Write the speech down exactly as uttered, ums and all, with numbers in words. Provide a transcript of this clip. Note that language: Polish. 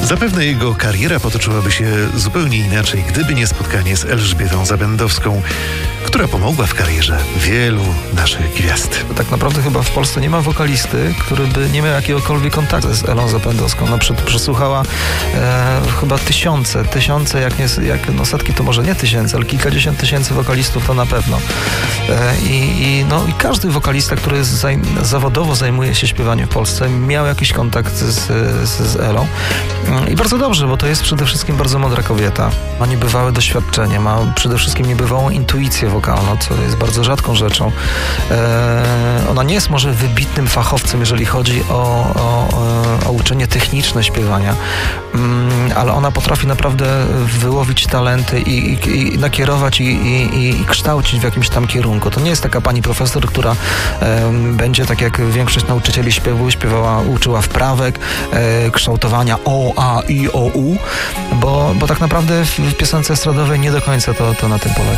Zapewne jego kariera potoczyłaby się zupełnie inaczej, gdyby nie spotkanie z Elżbietą Zabędowską, która pomogła w karierze wielu naszych gwiazd. Tak naprawdę chyba w Polsce nie ma wokalisty, który by nie miał jakiegokolwiek kontaktu z Elą Zabędowską. No, przesłuchała e, chyba tysiące, tysiące, jak, nie, jak no setki to może nie tysięcy, ale kilkadziesiąt tysięcy wokalistów to na pewno. E, i, i, no, I każdy wokalista, który zaj, zawodowo zajmuje się śpiewaniem w Polsce, miał jakiś kontakt z, z, z Elą. I bardzo dobrze, bo to jest przede wszystkim bardzo mądra kobieta. Ma niebywałe doświadczenie, ma przede wszystkim niebywałą intuicję wokalną, co jest bardzo rzadką rzeczą. E, ona nie jest może wybitnym fachowcem, jeżeli chodzi o, o, o uczenie techniczne śpiewania, mm, ale ona potrafi naprawdę wyłowić talenty i, i, i nakierować i, i, i kształcić w jakimś tam kierunku. To nie jest taka pani profesor, która e, będzie, tak jak większość nauczycieli śpiewu, śpiewała, uczyła wprawek, e, kształtowania o, a, i, o, u, bo, bo tak naprawdę w, w piosence estradowej nie do końca to, to na tym polega.